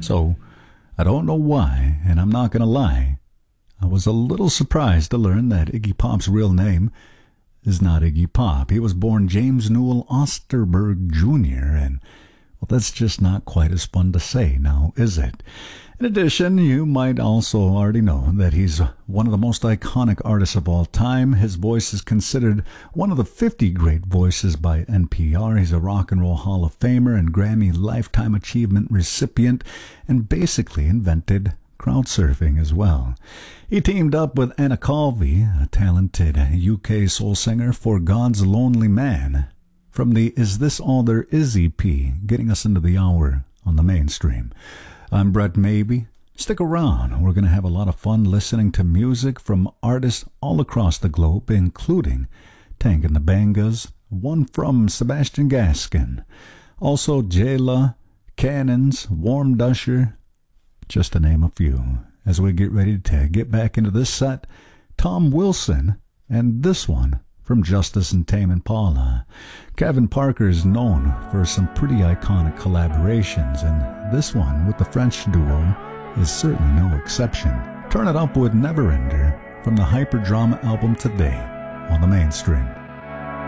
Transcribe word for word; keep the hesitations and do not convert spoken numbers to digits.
So, I don't know why, and I'm not going to lie, I was a little surprised to learn that Iggy Pop's real name is not Iggy Pop. He was born James Newell Osterberg Junior, and, well, that's just not quite as fun to say now, is it? In addition, you might also already know that he's one of the most iconic artists of all time. His voice is considered one of the fifty great voices by N P R. He's a Rock and Roll Hall of Famer and Grammy Lifetime Achievement recipient, and basically invented crowd surfing as well. He teamed up with Anna Calvi, a talented U K soul singer, for God's Lonely Man, from the Is This All There Is E P, getting us into the hour on the mainstream. I'm Brett Maybe. Stick around. We're going to have a lot of fun listening to music from artists all across the globe, including Tank and the Bangas, one from Sebastian Gaskin, also Jayla, Cannons, Warm Dusher, just to name a few. As we get ready to get back into this set, Tom Wilson, and this one from Justice and Tame Impala. Kevin Parker is known for some pretty iconic collaborations, and this one with the French duo is certainly no exception. Turn it up with Neverender from the Hyperdrama album Today on the mainstream.